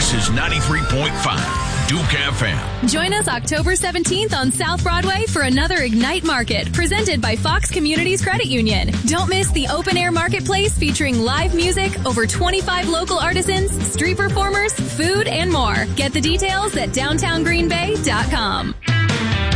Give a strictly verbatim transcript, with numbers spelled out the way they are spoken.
This is ninety-three point five Duke F M. Join us October seventeenth on South Broadway for another Ignite Market presented by Fox Communities Credit Union. Don't miss the open-air marketplace featuring live music, over twenty-five local artisans, street performers, food, and more. Get the details at downtown green bay dot com.